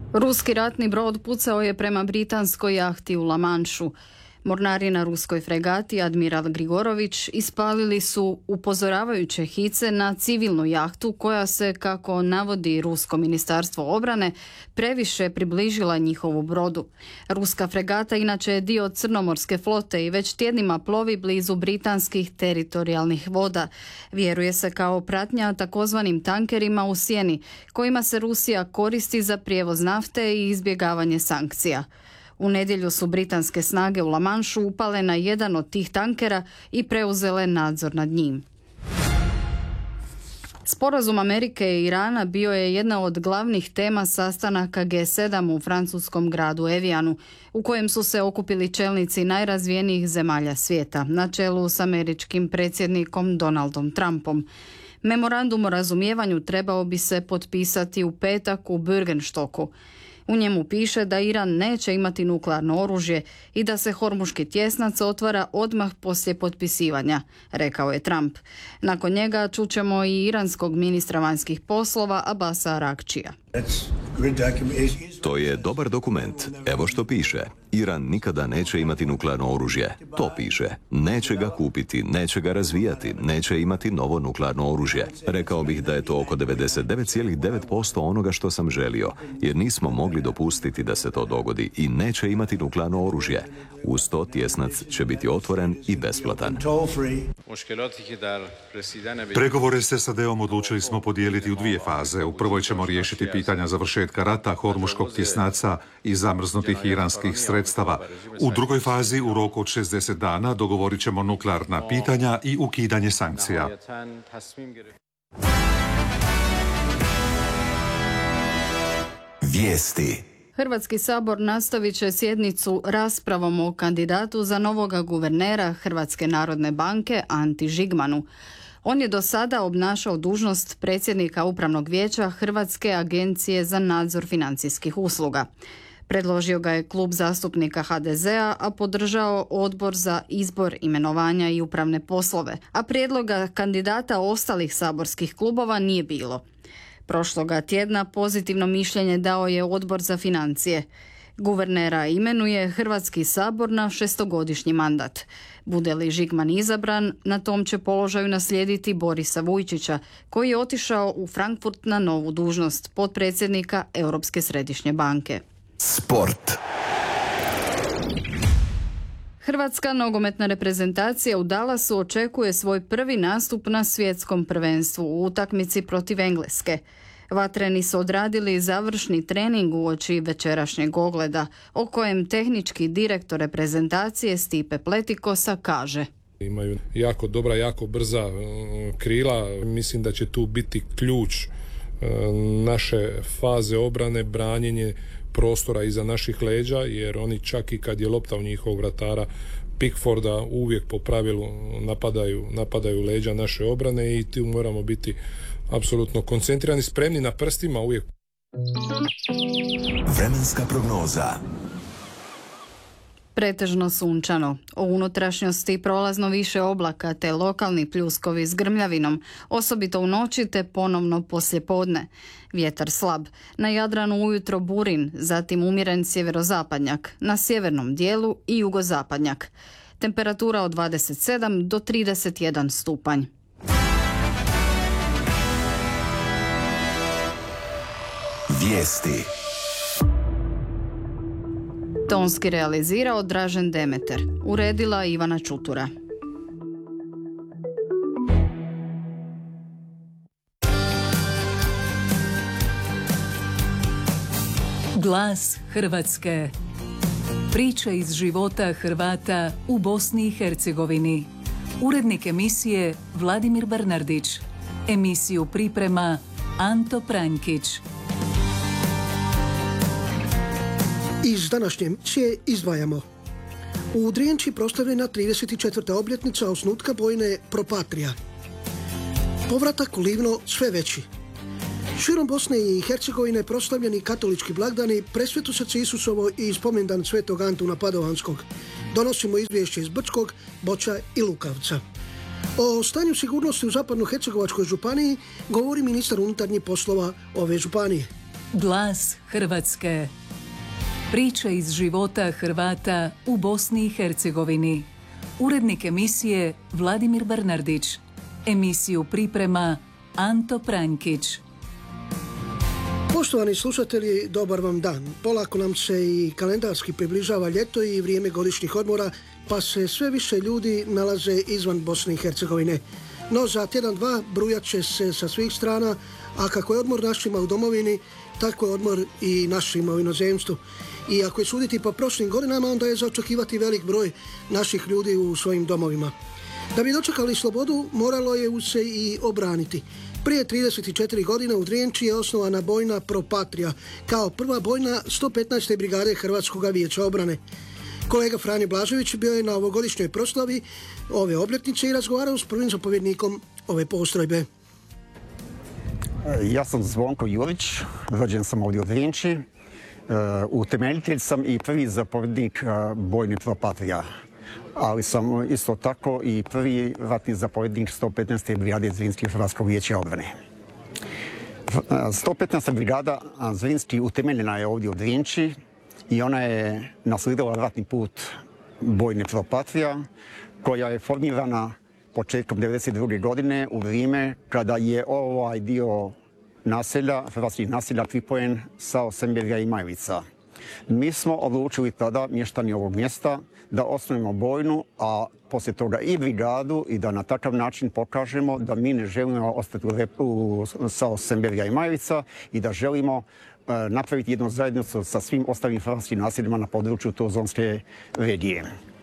Ruski ratni brod pucao je prema britanskoj jahti u La Manšu. Mornari na ruskoj fregati Admiral Grigorović ispalili su upozoravajuće hice na civilnu jahtu koja se, kako navodi Rusko ministarstvo obrane, previše približila njihovu brodu. Ruska fregata inače je dio crnomorske flote i već tjednima plovi blizu britanskih teritorijalnih voda. Vjeruje se kao pratnja takozvanim tankerima u sjeni, kojima se Rusija koristi za prijevoz nafte i izbjegavanje sankcija. U nedjelju su britanske snage u La Manšu upale na jedan od tih tankera i preuzele nadzor nad njim. Sporazum Amerike i Irana bio je jedna od glavnih tema sastanaka G7 u francuskom gradu Evianu, u kojem su se okupili čelnici najrazvijenijih zemalja svijeta, na čelu s američkim predsjednikom Donaldom Trumpom. Memorandum o razumijevanju trebao bi se potpisati u petak u Bürgenstocku. U njemu piše da Iran neće imati nuklearno oružje i da se Hormuški tjesnac otvara odmah poslije potpisivanja, rekao je Trump. Nakon njega čućemo i iranskog ministra vanjskih poslova Abasa Aragčija. To je dobar dokument. Evo što piše. Iran nikada neće imati nuklearno oružje. To piše. Neće ga kupiti, neće ga razvijati, neće imati novo nuklearno oružje. Rekao bih da je to oko 99,9% onoga što sam želio, jer nismo mogli dopustiti da se to dogodi i neće imati nuklearno oružje. Uz to tjesnac će biti otvoren i besplatan. Pregovore s SAD-om odlučili smo podijeliti u dvije faze. U prvoj ćemo riješiti pitanja završetka rata, Hormuškog tjesnaca i zamrznutih iranskih sredstava. U drugoj fazi, u roku od 60 dana, dogovorit ćemo nuklearna pitanja i ukidanje sankcija. Vijesti. Hrvatski sabor nastavit će sjednicu raspravom o kandidatu za novoga guvernera Hrvatske narodne banke Anti Žigmanu. On je do sada obnašao dužnost predsjednika Upravnog vijeća Hrvatske agencije za nadzor financijskih usluga. Predložio ga je klub zastupnika HDZ-a, a podržao Odbor za izbor, imenovanja i upravne poslove, a prijedloga kandidata ostalih saborskih klubova nije bilo. Prošloga tjedna pozitivno mišljenje dao je Odbor za financije. Guvernera imenuje Hrvatski sabor na 6-godišnji mandat. Bude li Žigman izabran, na tom će položaju naslijediti Borisa Vujčića, koji je otišao u Frankfurt na novu dužnost potpredsjednika Europske središnje banke. Sport. Hrvatska nogometna reprezentacija u Dallasu očekuje svoj prvi nastup na svjetskom prvenstvu u utakmici protiv Engleske. Vatreni su odradili završni trening uoči večerašnjeg ogleda, o kojem tehnički direktor reprezentacije Stipe Pletikosa kaže: Imaju jako dobra, jako brza krila. Mislim da će tu biti ključ naše faze obrane, branjenje prostora iza naših leđa, jer oni čak i kad je lopta u njihovog vratara Pickforda uvijek po pravilu napadaju leđa naše obrane i tu moramo biti apsolutno koncentrirani, spremni na prstima uvijek. Vremenska prognoza. Pretežno sunčano. O unutrašnjosti prolazno više oblaka te lokalni pljuskovi s grmljavinom, osobito u noći te ponovno poslijepodne. Vjetar slab. Na Jadranu ujutro burin, zatim umjeren sjeverozapadnjak, na sjevernom dijelu i jugozapadnjak. Temperatura od 27 do 31 stupanj. Vijesti. Tonski realizirao Dražen Demeter. Uredila Ivana Čutura. Glas Hrvatske. Priče iz života Hrvata u Bosni i Hercegovini. Urednik emisije Vladimir Bernardić. Emisiju priprema Anto Pranjkić. Iz današnje emisije izdvajamo. U Drijenči proslavljena 34. obljetnica osnutka bojne Pro Patria. Povratak u Livno sve veći. Širom Bosne i Hercegovine proslavljeni katolički blagdani, Presveto srce Isusovo i spomendan Svetog Antuna Padovanskog. Donosimo izvješće iz Brčkog, Boča i Lukavca. O stanju sigurnosti u Zapadno-Hercegovačkoj županiji govori ministar unutarnjih poslova ove županije. Glas Hrvatske. Priče iz života Hrvata u Bosni i Hercegovini. Urednik emisije Vladimir Bernardić. Emisiju priprema Anto Pranjkić. Poštovani slušatelji, dobar vam dan. Polako nam se i kalendarski približava ljeto i vrijeme godišnjih odmora, pa se sve više ljudi nalaze izvan Bosne i Hercegovine. No za tjedan, dva brujat će se sa svih strana, a kako je odmor našima u domovini, tako je odmor i našima u inozemstvu. I ako je suditi po prošlim godinama, onda je za očekivati velik broj naših ljudi u svojim domovima. Da bi dočekali slobodu, moralo je se i obraniti. Prije 34 godine u Drijenči je osnovana bojna Pro Patria, kao prva bojna 115. brigade Hrvatskog vijeća obrane. Kolega Franjo Blažević bio je na ovogodišnjoj proslavi ove obljetnice i razgovarao s prvim zapovjednikom ove postrojbe. Ja sam Zvonko Jurić, rođen sam ovdje u Drijenči. Utemeljitelj sam i prvi zapovjednik bojne Pro Patria, ali sam isto tako i prvi ratni zapovjednik 115. brigade Zrinski Hrvatskog vijeća obrane. 115. brigada Zrinski utemeljena je ovdje u Drijenči i ona je naslijedila ratni put bojne Pro Patria, koja je formirana početkom 1992. godine u vrijeme kada je ovaj dio naselja, hrvatskih naselja pripojen sa Osemberga i Majlica. Mi smo odlučili tada, mještani ovog mjesta, da osnovimo bojnu, a poslije toga i brigadu i da na takav način pokažemo da mi ne želimo ostati sa Osemberga i Majlica i da želimo napraviti jednu zajednicu sa svim ostalim hrvatskim naseljima na području Tuzlanske regije.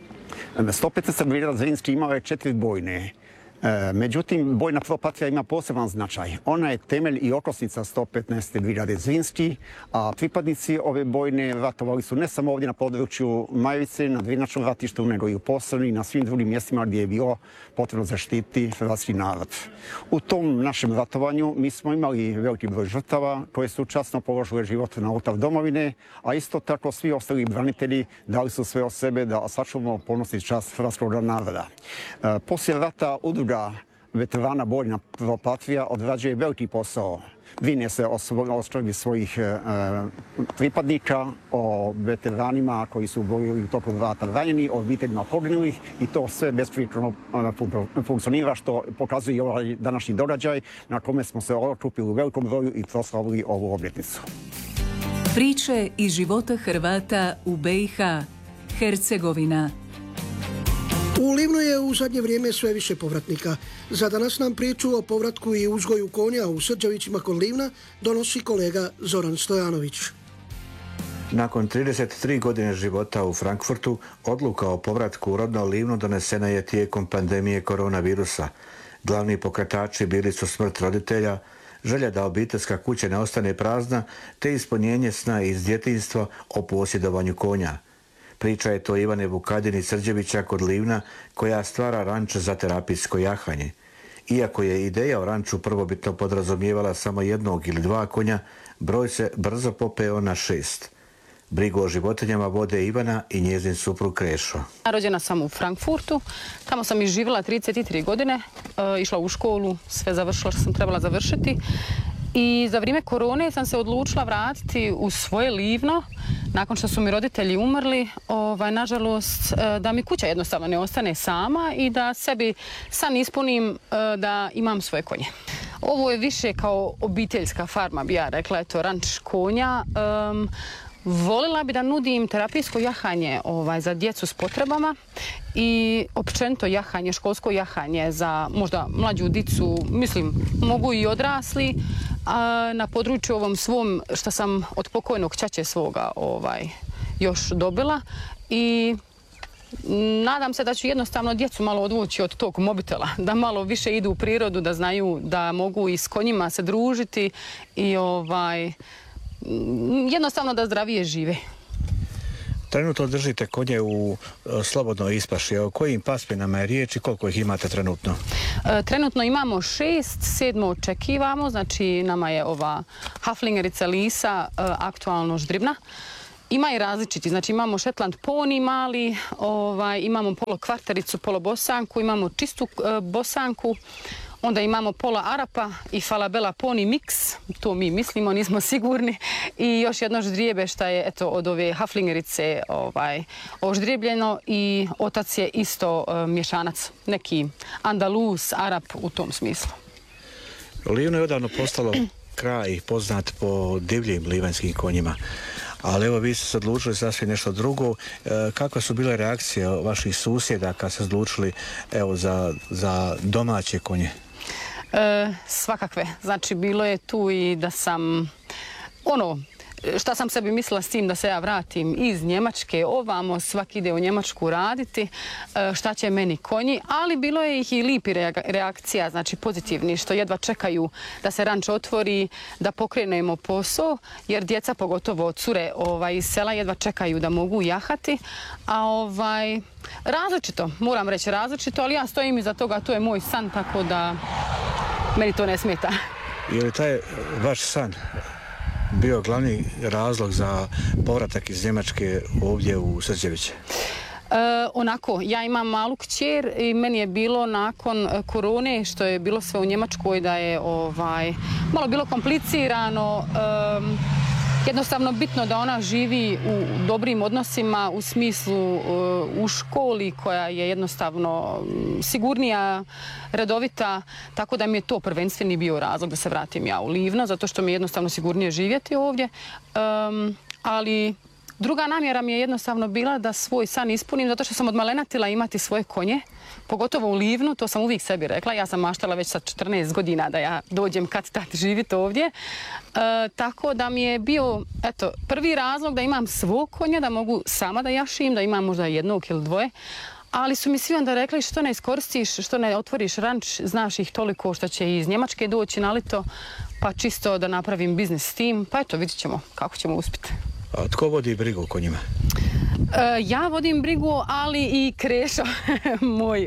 115. brigada Zrinski imala je 4 bojne. Međutim, bojna Pro Patria ima poseban značaj. Ona je temelj i okosnica 115. brigade Zrinski, a pripadnici ove bojne ratovali su ne samo ovdje na području Majvice, na Drinačnom ratištu, nego i u Posavini i na svim drugim mjestima gdje je bilo potrebno zaštiti hrvatski narod. U tom našem ratovanju mi smo imali veliki broj žrtava koje su časno položile život na oltar domovine, a isto tako svi ostali branitelji dali su sve od sebe da sačuvamo ponos i čast hrvatskog naroda. Poslije rata udruga veterana bojna Pro Patria odrađuje veliki posao. Brine se o skrbi svojih pripadnika, o veteranima koji su bili u toku rata ranjeni, o obiteljima poginulih i to sve besprijekorno funkcionira, što pokazuje ovaj današnji događaj na kome smo se okupili u velikom broju i proslavili ovu obljetnicu. Priče iz života Hrvata u BiH, Hercegovina. U Livnu je u zadnje vrijeme sve više povratnika. Za danas nam priču o povratku i uzgoju konja u Srđevićima kod Livna donosi kolega Zoran Stojanović. Nakon 33 godine života u Frankfurtu, odluka o povratku u rodno Livno donesena je tijekom pandemije koronavirusa. Glavni pokretači bili su smrt roditelja, želja da obiteljska kuća ne ostane prazna, te ispunjenje sna iz djetinjstva o posjedovanju konja. Priča je to Ivane Vukadini Srđevića kod Livna, koja stvara ranč za terapijsko jahanje. Iako je ideja o ranču prvobitno podrazumijevala samo jednog ili dva konja, broj se brzo popeo na 6. Brigu o životinjama vode Ivana i njezin suprug Krešo. Rođena sam u Frankfurtu, tamo sam i živjela 33 godine, išla u školu, sve završila što sam trebala završiti. I za vrijeme korone sam se odlučila vratiti u svoje Livno, nakon što su mi roditelji umrli, nažalost, da mi kuća jednostavno ne ostane sama i da sebi san ispunim da imam svoje konje. Ovo je više kao obiteljska farma, bi ja rekla, eto, ranč konja. Volila bi da nudim terapijsko jahanje za djecu s potrebama i općenito jahanje, školsko jahanje za možda mlađu dicu, mislim, mogu i odrasli, a na području ovom svom što sam od pokojnog ćaće svoga još dobila i nadam se da ću jednostavno djecu malo odvući od tog mobitela, da malo više idu u prirodu, da znaju da mogu i s konjima se družiti i jednostavno da zdravije žive. Trenutno držite konje u slobodnoj ispaši. O kojim pasminama je riječ i koliko ih imate trenutno? Trenutno imamo 6, 7 očekivamo, znači nama je ova haflingerica Lisa aktualno ždribna. Ima i različiti, znači imamo Shetland poni mali, imamo polokvartericu, polobosanku, imamo čistu bosanku. Onda imamo pola Arapa i Falabella Pony mix, to mi mislimo, nismo sigurni. I još jedno ždrijebe što je od ove haflingerice oždrijebljeno i otac je isto mješanac, neki Andalus, Arap u tom smislu. Livno je odavno postalo kraj poznat po divljim livanjskim konjima. Ali evo, vi ste se odlučili sasvim nešto drugo. Kakve su bile reakcije vaših susjeda kad ste odlučili za domaće konje? Svakakve. Znači, bilo je tu i da sam, šta sam sebi mislila s tim da se ja vratim iz Njemačke ovamo, svaki ide u Njemačku raditi, šta će meni konji, ali bilo je ih i lipi reakcija, znači pozitivni, što jedva čekaju da se ranč otvori, da pokrenemo posao, jer djeca, pogotovo cure iz sela, jedva čekaju da mogu jahati, a različito, moram reći različito, ali ja stojim iza toga, to je moj san, tako da meni to ne smeta. Je li taj vaš san bio glavni razlog za povratak iz Njemačke ovdje u Srđeviće? Onako, ja imam malu kćer i meni je bilo nakon korone, što je bilo sve u Njemačkoj, da je malo bilo komplicirano. Jednostavno bitno da ona živi u dobrim odnosima, u smislu u školi koja je jednostavno sigurnija, redovita, tako da mi je to prvenstveni bio razlog da se vratim ja u Livno, zato što mi je jednostavno sigurnije živjeti ovdje. Ali druga namjera mi je jednostavno bila da svoj san ispunim, zato što sam od malena htjela imati svoje konje, pogotovo u Livnu, to sam uvijek sebi rekla. Ja sam maštala već sa 14 godina da ja dođem kad tad živjeti ovdje. Tako da mi je bio prvi razlog da imam svog konja, da mogu sama da jašim, da imam možda jednog ili dvoje. Ali su mi svi onda rekli što ne iskoristiš, što ne otvoriš ranč, znaš ih toliko što će iz Njemačke doći na lito, pa čisto da napravim biznis s tim. Pa vidjet ćemo kako ćemo uspjeti. A tko vodi brigu o konjima? Ja vodim brigu, ali i Krešo moj,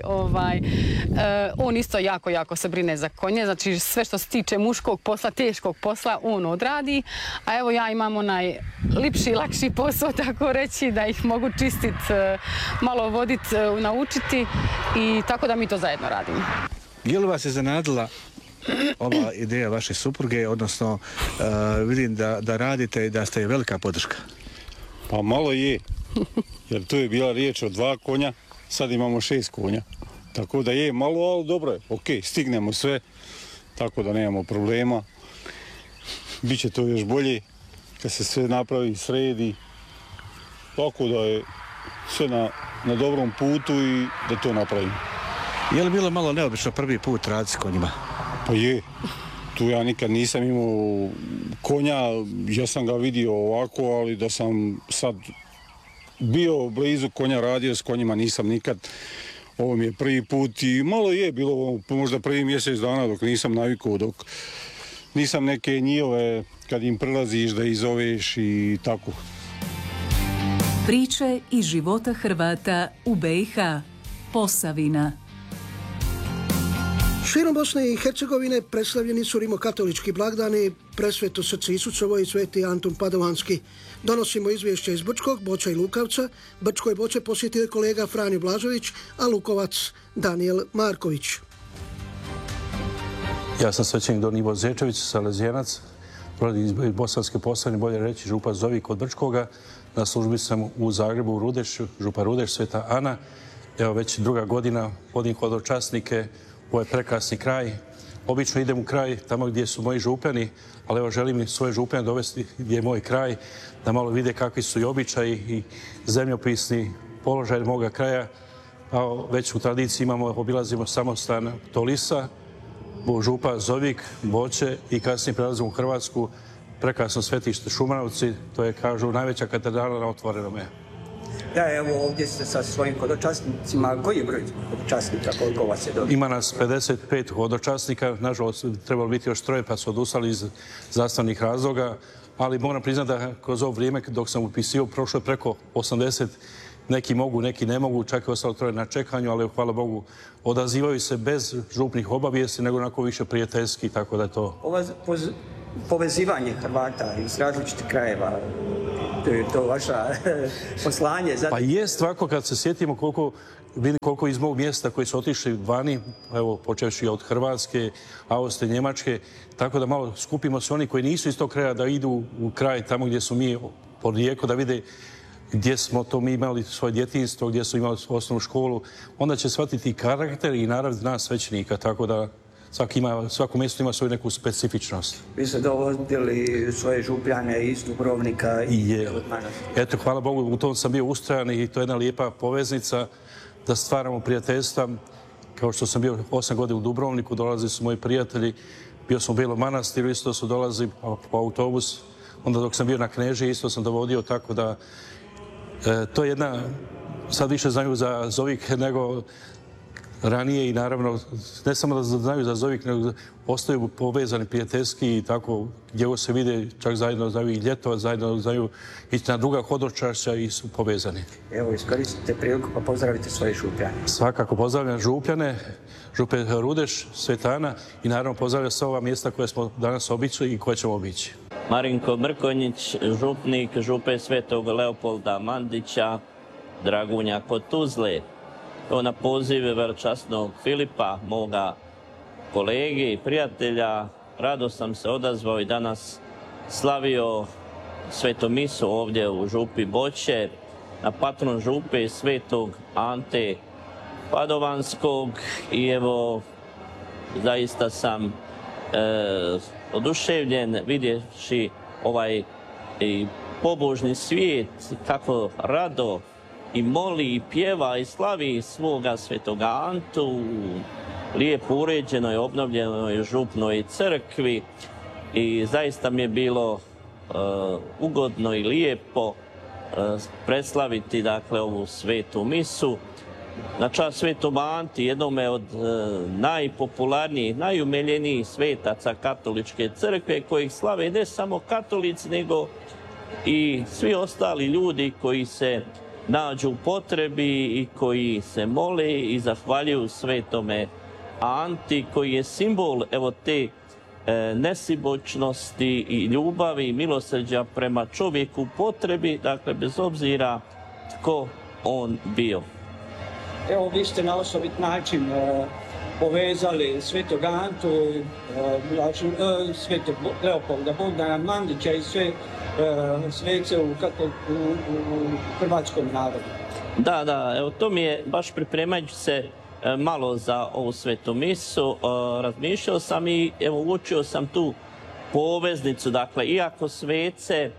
on isto jako se brine za konje, znači sve što se tiče muškog posla, teškog posla, on odradi, a evo ja imam onaj lipši, lakši posao, tako reći, da ih mogu čistiti, malo voditi, naučiti i tako da mi to zajedno radimo. Je li vas iznenadila ova ideja vaše supruge, odnosno vidim da radite i da ste velika podrška? Pa malo je, jer tu je bila riječ o 2 konja, sad imamo 6 konja. Tako da je malo, ali dobro je, ok, stignemo sve, tako da nemamo problema. Biće to još bolje kad se sve napravi, sredi, tako da je sve na dobrom putu i da to napravimo. Je li bilo malo neobično prvi put raditi s konjima? Pa je. Tu ja nikad nisam imao konja, ja sam ga vidio ovako, ali da sam sad bio blizu konja, radio s konjima, nisam nikad. Ovo mi je prvi put i malo je bilo možda prvi mjesec dana dok nisam navikao, dok nisam neke njihove kad im prelaziš da ih zoveš i tako. Priče iz života Hrvata u BiH. Posavina. Širom Bosne i Hercegovine predstavljeni su rimokatolički blagdani Presveto srce Isusovo i Sveti Antun Padovanski. Donosimo izvješće iz Brčkog, Boča i Lukavca. Brčko i Boče posjetio je kolega Franjo Blažović, a Lukovac Danijel Marković. Ja sam svećenik Don Ivo Zečević, salezijanac, iz Bosanske Posavine, bolje reći župa Zovik od Brčkoga. Na službi sam u Zagrebu, u Rudešu, župa Rudeš, Sveta Ana. Evo već druga godina vodim hodočasnike u ovaj prekrasni kraj. Obično idem u kraj tamo gdje su moji župani, ali evo želim i svoje župane dovesti gdje je moj kraj, da malo vide kakvi su i običaji i zemljopisni položaj moga kraja. Već u tradiciji obilazimo samostan Tolisa, župa Zovik, Boče i kasnije prelazimo u Hrvatsku, prekrasno svetište Šumanovci, to je, kažu, najveća katedrala na otvorenome. Da, evo ovdje ste sa svojim hodočasnicima. Koji je broj hodočasnika, koliko vas je dobro? Ima nas 55 hodočasnika, nažalost trebalo biti još 3 pa su odustali iz zastavnih razloga, ali moram priznati da kroz ovo vrijeme dok sam upisio prošlo je preko 80, neki mogu, neki ne mogu, čak je ostalo 3 na čekanju, ali hvala Bogu odazivaju se bez župnih obavijesti, nego onako više prijateljski, tako da je to... Povezivanje Hrvata iz različitih krajeva, To je to vaša poslanje. Pa jest ovako kad se sjetimo koliko iz mog mjesta koji su otišli vani, evo počevši od Hrvatske, Austrije, Njemačke, tako da malo skupimo se oni koji nisu iz tog kraja da idu u kraj tamo gdje su mi porijeklo, da vide gdje smo to mi imali svoje djetinjstvo, gdje su imali osnovnu školu, onda će shvatiti karakter i narav nas svećenika, tako da svako mjesto ima svoju neku specifičnost. Vi ste dovodili svoje župljane iz Dubrovnika i od Manastira. Eto, hvala Bogu, u tom sam bio ustrajan i to je jedna lijepa poveznica da stvaramo prijateljstva. Kao što sam bio 8 godina u Dubrovniku, dolazili su moji prijatelji, bio sam u Belom Manastiru, isto su dolazili po autobus. Onda dok sam bio na Knežiji, isto sam dovodio, tako da to je jedna, sad više znaju za Zovik nego ranije i naravno ne samo da znaju za Zovik, nego ostaju povezani prijateljski i tako gdje se vide, čak zajedno znaju i ljetovat, zajedno znaju ići na druga hodočašća i su povezani. Evo, iskoristite priliku pa pozdravite svoje župljane. Svakako pozdravljam župljane, župe Rudeš, Sveta Ana i naravno pozdravljam sva ova mjesta koje smo danas obišli i koje ćemo obići. Marinko Mrkonjić, župnik župe Svetog Leopolda Mandića, Dragunja kod Tuzle. Na poziv veličasnog Filipa, moga kolege i prijatelja, rado sam se odazvao i danas slavio svetu misu ovdje u župi Boće, na patron župe Svetog Ante Padovanskog i evo, zaista sam oduševljen vidjevši ovaj pobožni svijet, kako rado i moli i pjeva i slavi svoga Svetoga Antu u lijepo uređenoj, obnovljenoj župnoj crkvi i zaista mi je bilo ugodno i lijepo preslaviti dakle ovu svetu misu na čast Svetom Anti, jednome od najpopularnijih, najumiljenijih svetaca katoličke crkve kojih slave ne samo katolici nego i svi ostali ljudi koji se nađu u potrebi i koji se mole i zahvaljuju Svetome Anti koji je simbol evo te nesibočnosti i ljubavi i milosrđa prema čovjeku u potrebi, dakle bez obzira tko on bio. Evo, vi ste na osobit način povezali Svetog Antu, Svetog Leopolda Bogdana Mandića i sve svece u hrvatskom narodu. Da, evo to mi je baš pripremajući se malo za ovu svetu misu, razmišljao sam i evo uočio sam tu poveznicu, dakle iako svece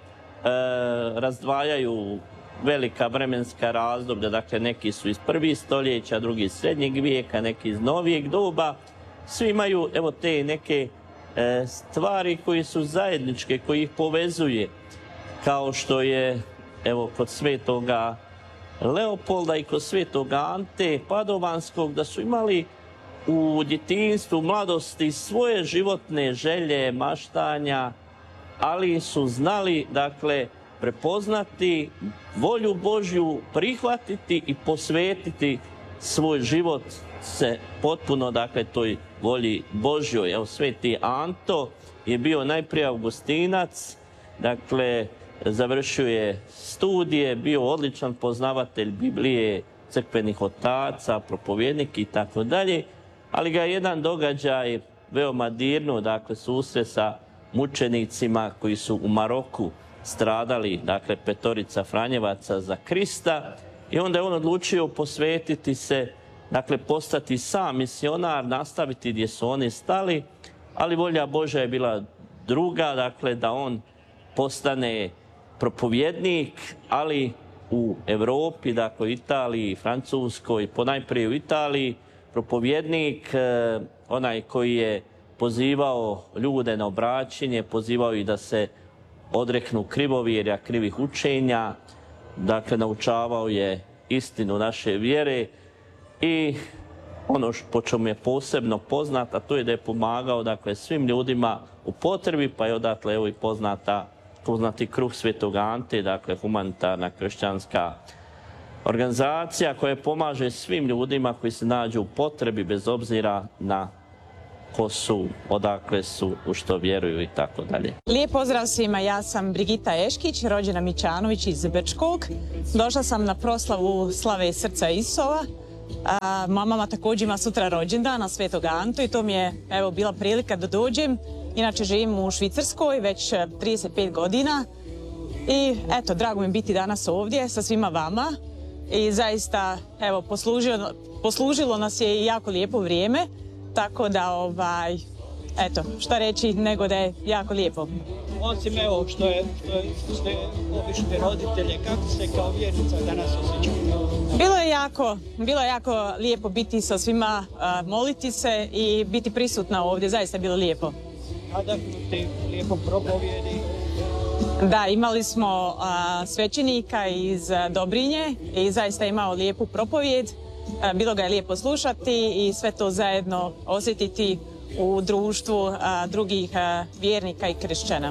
razdvajaju velika vremenska razdoblja, dakle neki su iz prvih stoljeća, drugi iz srednjeg vijeka, neki iz novijeg doba, svi imaju evo te neke stvari koje su zajedničke, koji ih povezuje, kao što je evo kod Svetoga Leopolda i kod Svetoga Ante Padovanskog, da su imali u djetinjstvu, mladosti svoje životne želje, maštanja, ali su znali, dakle, prepoznati volju Božju, prihvatiti i posvetiti svoj život se potpuno, dakle, toj volji Božjoj. Evo, Sveti Anto je bio najprije Augustinac, dakle, završio je studije, bio odličan poznavatelj Biblije, crkvenih otaca, propovjednik i tako dalje, ali ga je jedan događaj veoma dirnuo, dakle, susret sa mučenicima koji su u Maroku stradali, dakle, 5 Franjevaca za Krista, i onda je on odlučio posvetiti se, dakle, postati sam misionar, nastaviti gdje su oni stali, ali volja Božja je bila druga, dakle, da on postane propovjednik, ali u Europi, dakle, Italiji, Francuskoj, ponajprije u Italiji, propovjednik, onaj koji je pozivao ljude na obraćenje, pozivao ih da se odreknu krivovjerja, krivih učenja, dakle, naučavao je istinu naše vjere i ono po čemu je posebno poznat, a to je da je pomagao, dakle, svim ljudima u potrebi, pa je odatle evo i poznati kruh Svetog Ante, dakle, humanitarna kršćanska organizacija koja pomaže svim ljudima koji se nađu u potrebi bez obzira na ko su, odakle su, u što vjeruju i tako dalje. Lijep pozdrav svima, ja sam Brigita Eškić, rođena Mićanović iz Brčkog. Došla sam na proslavu slave Srca Isova. Mama također ima sutra rođendan na Svetog Antu i to mi je bila prilika da dođem. Inače živim u Švicarskoj već 35 godina i eto, drago mi biti danas ovdje sa svima vama i zaista poslužilo nas je i jako lijepo vrijeme, tako da eto, šta reći nego da je jako lijepo. Osim što ste obišli roditelje, kako ste kao vjernica danas osjećali? Bilo je jako lijepo biti sa svima, moliti se i biti prisutna ovdje, zaista je bilo lijepo. Nadahnuti lijepom propovjedi. Da, imali smo svećenika iz Dobrinje i zaista je imao lijepu propovjed. Bilo ga je lijepo slušati i sve to zajedno osjetiti u društvu drugih vjernika i kršćana.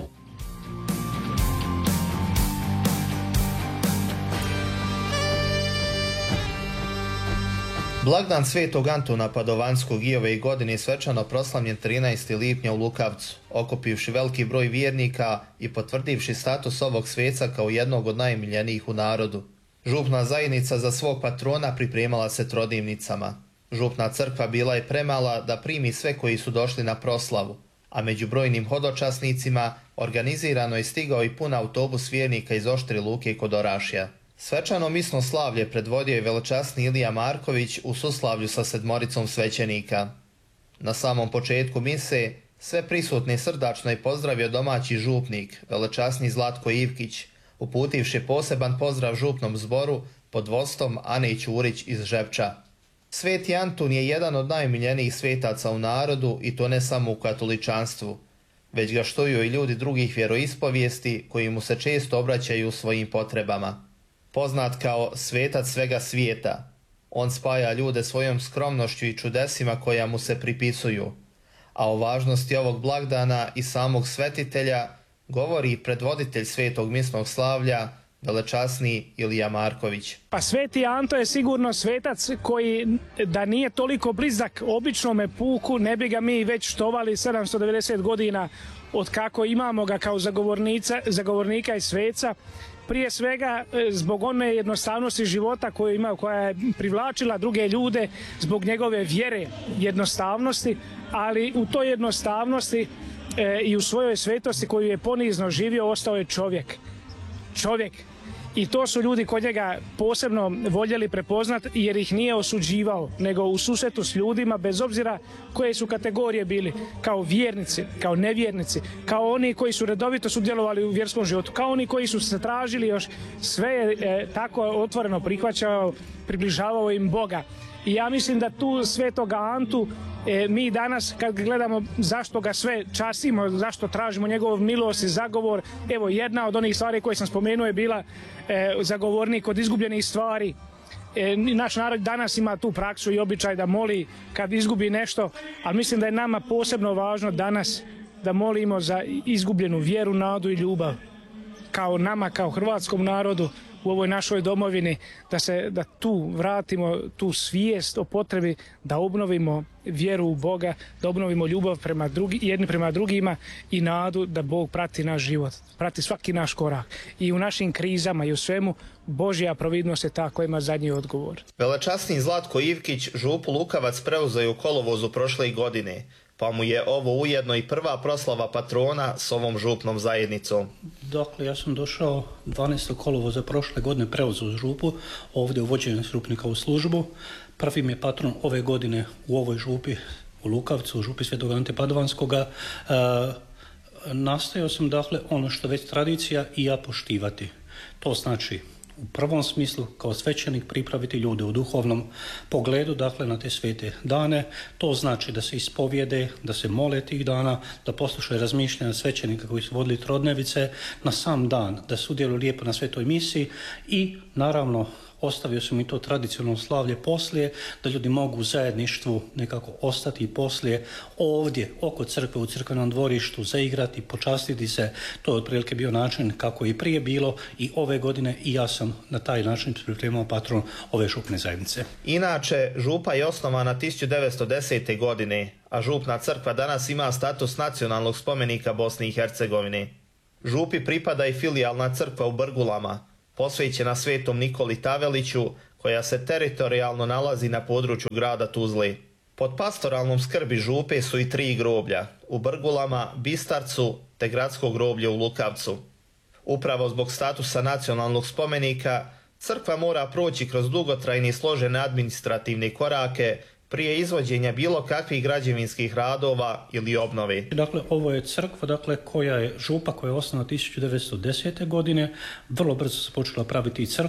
Blagdan Svetog Antuna Padovanskog i ove godine svečano proslavljen 13. lipnja u Lukavcu, okupivši veliki broj vjernika i potvrdivši status ovog sveca kao jednog od najmiljenijih u narodu. Župna zajednica za svog patrona pripremala se trodimnicama. Župna crkva bila je premala da primi sve koji su došli na proslavu, a među brojnim hodočasnicima organizirano je stigao i pun autobus vjernika iz Oštre Luke kod Orašja. Svečano misno slavlje predvodio je velečasni Ilija Marković u suslavlju sa 7 svećenika. Na samom početku mise sve prisutne srdačno je pozdravio domaći župnik, velečasni Zlatko Ivkić, uputivši poseban pozdrav župnom zboru pod vodstvom Ane Ćurić iz Žepča. Sveti Antun je jedan od najmiljenijih svetaca u narodu i to ne samo u katoličanstvu, već ga štuju i ljudi drugih vjeroispovijesti koji mu se često obraćaju u svojim potrebama. Poznat kao svetac svega svijeta, on spaja ljude svojom skromnošću i čudesima koja mu se pripisuju, a o važnosti ovog blagdana i samog svetitelja govori predvoditelj svetog misnog slavlja, velečasni Ilija Marković. Pa Sveti Anto je sigurno svetac koji da nije toliko blizak običnome puku ne bi ga mi već štovali 790 godina od kako imamo ga kao zagovornika i sveca. Prije svega zbog one jednostavnosti života koju ima, koja je privlačila druge ljude, zbog njegove vjere, jednostavnosti, ali u toj jednostavnosti i u svojoj svetosti koju je ponizno živio ostao je čovjek. I to su ljudi kod njega posebno voljeli prepoznat jer ih nije osuđivao, nego u susretu s ljudima, bez obzira koje su kategorije bili, kao vjernici, kao nevjernici, kao oni koji su redovito sudjelovali u vjerskom životu, kao oni koji su se tražili još, sve je tako otvoreno prihvaćao, približavao im Boga. I ja mislim da tu Svetoga Antu mi danas kad gledamo zašto ga sve častimo, zašto tražimo njegovu milost i zagovor, evo jedna od onih stvari koje sam spomenuo je bila zagovornik od izgubljenih stvari. Naš narod danas ima tu praksu i običaj da moli kad izgubi nešto, ali mislim da je nama posebno važno danas da molimo za izgubljenu vjeru, nadu i ljubav. Kao nama, kao hrvatskom narodu u ovoj našoj domovini, da tu vratimo tu svijest o potrebi da obnovimo vjeru u Boga, da obnovimo ljubav jedni prema drugima i nadu da Bog prati naš život, prati svaki naš korak. I u našim krizama i u svemu Božja providnost je ta koja ima zadnji odgovor. Velečasni Zlatko Ivkić župu Lukavac preuzeo je u kolovozu prošle godine, pa mu je ovo ujedno i prva proslava patrona s ovom župnom zajednicom. Dakle, ja sam došao 12. kolovoza prošle godine, preuzeo župu, ovdje uvođenjem župnika u službu. Prvi mi je patron ove godine u ovoj župi, u Lukavcu, u župi Svetog Ante Padovanskoga. Nastojao sam, dakle, ono što već tradicija i ja poštivati. To znači u prvom smislu kao svećenik pripraviti ljude u duhovnom pogledu, dakle na te svete dane. To znači da se ispovijede, da se mole tih dana, da poslušaju razmišljanja svećenika koji su vodili trodnevice na sam dan, da sudjeluju lijepo na svetoj misiji i naravno ostavio sam i to tradicionalno slavlje poslije, da ljudi mogu u zajedništvu nekako ostati i poslije ovdje oko crkve, u crkvenom dvorištu, zaigrati, počastiti se. To je otprilike bio način kako je i prije bilo i ove godine i ja sam na taj način pripremao patron ove župne zajednice. Inače, župa je osnovana 1910. godine, a župna crkva danas ima status nacionalnog spomenika Bosne i Hercegovine. Župi pripada i filijalna crkva u Brgulama, posvećena svetom Nikoli Taveliću, koja se teritorijalno nalazi na području grada Tuzle. Pod pastoralnom skrbi župe su i 3 groblja, u Brgulama, Bistarcu te gradsko groblje u Lukavcu. Upravo zbog statusa nacionalnog spomenika, crkva mora proći kroz dugotrajne i složene administrativne korake prije izvođenja bilo kakvih građevinskih radova ili obnove. Dakle, ovo je crkva koja je župa koja je osnovana 1910. godine. Vrlo brzo se počela praviti i crkva.